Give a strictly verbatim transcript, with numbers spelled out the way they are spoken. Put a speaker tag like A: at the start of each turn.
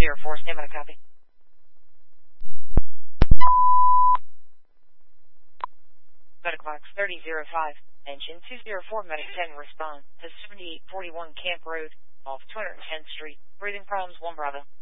A: zero four, stand by to copy. Medic box thirty oh five, engine two oh four, medic ten, respond to seventy-eight forty-one Camp Road, off two hundred tenth Street, breathing problems, one Bravo.